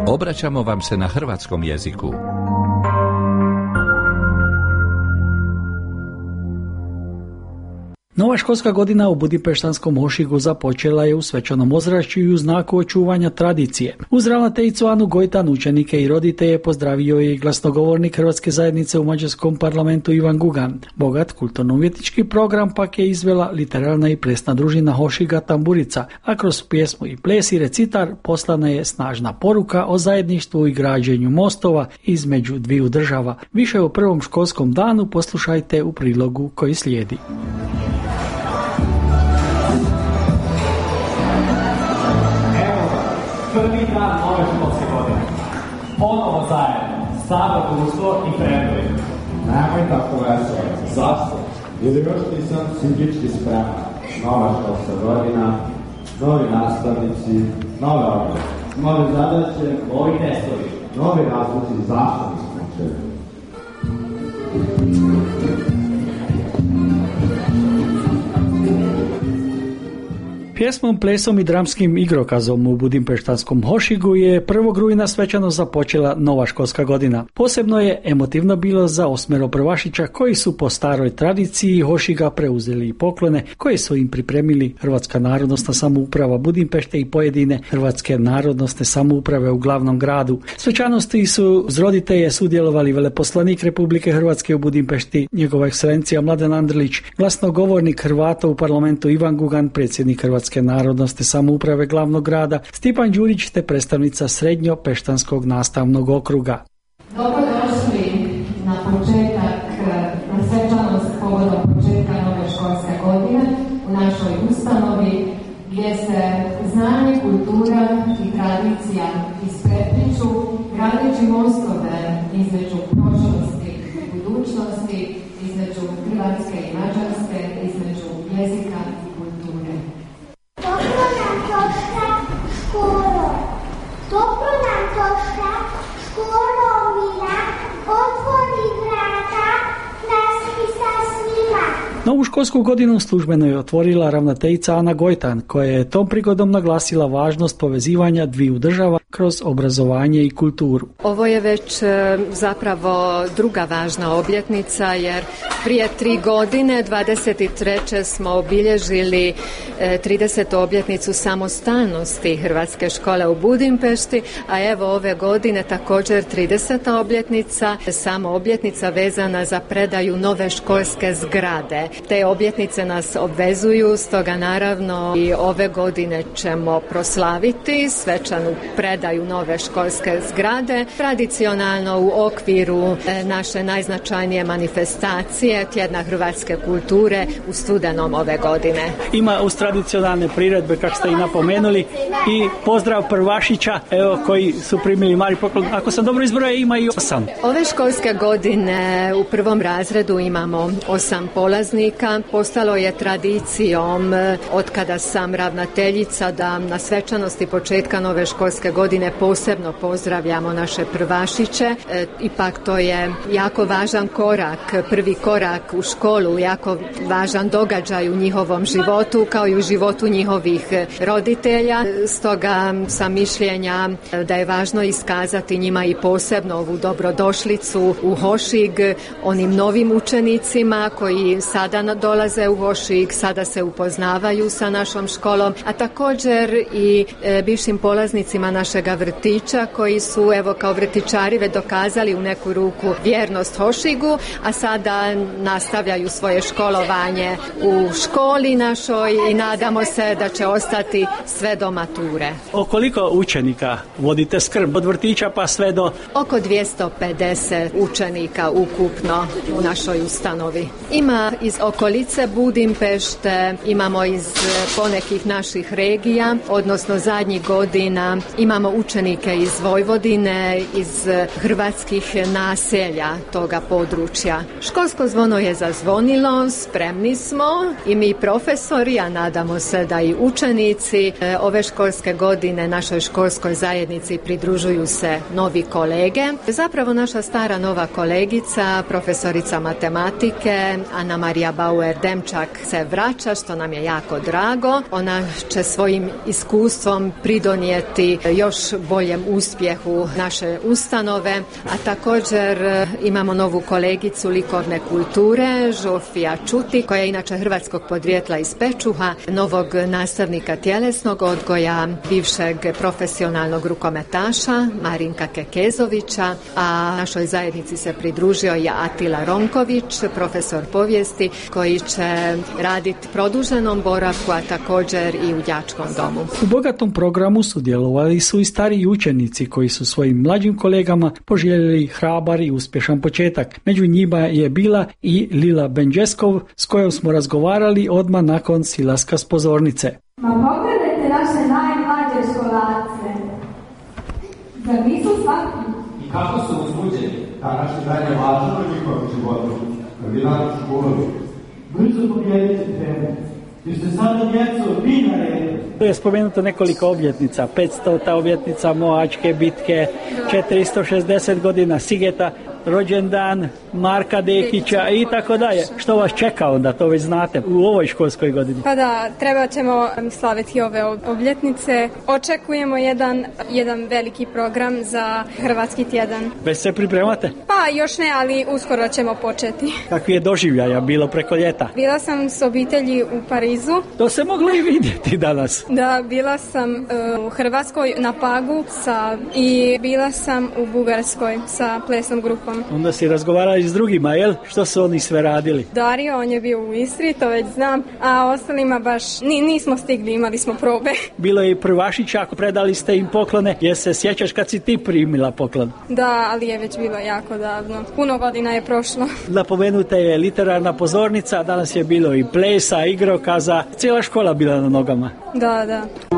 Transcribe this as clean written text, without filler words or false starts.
Obraćamo vam se na hrvatskom jeziku. Nova školska godina u Budimpeštanskom Hošigu započela je u svečanom ozračju i u znaku očuvanja tradicije. Uz ravnateljicu Anu Gojtan, učenike i roditelje pozdravio je i glasnogovornik Hrvatske zajednice u Mađarskom parlamentu Ivan Gugan. Bogat kulturno-umjetnički program pak je izvela literarna i plesna družina Hošiga Tamburica, a kroz pjesmu i ples i recitar poslana je snažna poruka o zajedništvu i građenju mostova između dviju država. Više o prvom školskom danu poslušajte u prilogu koji slijedi. Prvi dan nove školske godine. Ponovo zajedno, staro društvo i prijatelji. Nemoj tako veselo. Zašto? Ili još nisam psihički spreman. Nova školska godina, novi nastavnici, nove obaveze, nove zadaće, novi testovi, novi razlozi zašto nismo učili. Pjesmom, plesom i dramskim igrokazom u Budimpeštanskom Hošigu je 1. rujna svečano započela nova školska godina. Posebno je emotivno bilo za 8 prvašića koji su po staroj tradiciji Hošiga preuzeli i poklone koje su im pripremili Hrvatska narodnosna samouprava Budimpešte i pojedine Hrvatske narodnosne samouprave u glavnom gradu. Svečanosti su uz roditelje sudjelovali veleposlanik Republike Hrvatske u Budimpešti, njegova ekscelencija Mladen Andrlić, glasnogovornik Hrvata u parlamentu Ivan Gugan, predsjednik Hrvatske narodnosne samouprave glavnog grada Stipan Đurić te predstavnica Srednjopeštanskog nastavnog okruga. Dobrodošli na početak, na svečanost povodom početka nove školske godine u našoj ustanovi gdje se znanje, kultura i tradicija isprepliču gradeći mostove između prošlosti i budućnosti, između Hrvatske i Mađarske, između jezika i kulture. Toplo nam toška školo, toplo nam toška školo mira, otvori vrata, nas i sa svima. Novu školsku godinu službeno je otvorila ravnateljica Ana Gojtan, koja je tom prigodom naglasila važnost povezivanja dviju država kroz obrazovanje i kulturu. Ovo je već zapravo druga važna obljetnica jer prije 3 godine, 23. smo obilježili 30. obljetnicu samostalnosti Hrvatske škole u Budimpešti, a evo ove godine također 30. obljetnica, samo obljetnica vezana za predaju nove školske zgrade. Te obljetnice nas obvezuju, stoga naravno i ove godine ćemo proslaviti svečanu predaju nove školske zgrade, tradicionalno u okviru naše najznačajnije manifestacije Tjedna hrvatske kulture u studenom ove godine. Ima uz tradicionalne priredbe, kako ste i napomenuli, i pozdrav prvašića, evo, koji su primili mali poklon. Ako sam dobro izbrojao, ima i 8. Ove školske godine u prvom razredu imamo 8 polaznika. Postalo je tradicijom od kada sam ravnateljica da na svečanosti početka nove školske godine posebno pozdravljamo naše prvašiće. Ipak to je jako važan korak, prvi korak u školu, jako važan događaj u njihovom životu kao i u životu njihovih roditelja. Stoga sam mišljenja da je važno iskazati njima i posebno ovu dobrodošlicu u Hošig, onim novim učenicima koji sada dolaze u Hošig, sada se upoznavaju sa našom školom, a također i bivšim polaznicima našega vrtića koji su evo kao vrtićari već dokazali u neku ruku vjernost Hošigu, a sada nastavljaju svoje školovanje u školi našoj i nadamo se da će ostati sve do mature. O koliko učenika vodite skrb od vrtića pa sve do... Oko 250 učenika ukupno u našoj ustanovi. Ima iz okolice Budimpešte, imamo iz ponekih naših regija, odnosno zadnjih godina imamo učenike iz Vojvodine, iz hrvatskih naselja toga područja. Školsko zvono je zazvonilo, spremni smo i mi profesori, a nadamo se da i učenici ove školske godine našoj školskoj zajednici pridružuju se novi kolege. Zapravo naša stara nova kolegica, profesorica matematike Ana Marija Bauer Demčak se vraća, što nam je jako drago. Ona će svojim iskustvom pridonijeti još boljem uspjehu naše ustanove, a također imamo novu kolegicu likovne kulture, Žofija Čuti, koja je inače hrvatskog podrijetla iz Pečuha, novog nastavnika tjelesnog odgoja, bivšeg profesionalnog rukometaša Marinka Kekezovića, a našoj zajednici se pridružio je Atila Ronković, profesor povijesti, koji će raditi produženom boravku, a također i u đačkom domu. U bogatom programu sudjelovali su i stariji učenici koji su svojim mlađim kolegama poželjeli hrabar i uspješan početak. Među njima je bila i Lila Benđeskov, s kojom smo razgovarali odmah nakon silaska s pozornice. Ma pogledajte naše najmlađe školarce. Zar nisu svaki? I kako su uzbuđeni? Danas je dalje važno u njihovom životu. Kad vi našu školu. Brzo pobjedite temu. Jer ste sada djeco vi na redu. To je spomenuto nekoliko obljetnica, 500. obljetnica Mohačke bitke, 460 godina Sigeta, rođendan Marka Dekića i tako dalje. Što vas čeka onda, to već znate, u ovoj školskoj godini? Pa da, treba ćemo slaviti ove obljetnice. Očekujemo jedan veliki program za Hrvatski tjedan. Već se pripremate? Pa još ne, ali uskoro ćemo početi. Kakvi je doživljaja bilo preko ljeta? Bila sam s obitelji u Parizu. To se moglo i vidjeti danas. Da, bila sam u Hrvatskoj na Pagu i bila sam u Bugarskoj sa plesnom grupom. Onda si razgovarali s drugima, jel? Što su oni sve radili? Dario, on je bio u Istri, to već znam, a ostalima baš nismo stigli, imali smo probe. Bilo je i prvašića, predali ste im poklone. Jel se sjećaš kad si ti primila poklon? Da, ali je već bilo jako davno. Puno godina je prošlo. Napomenuta je literarna pozornica, danas je bilo i plesa, igrokaza, cijela škola bila na nogama. Da.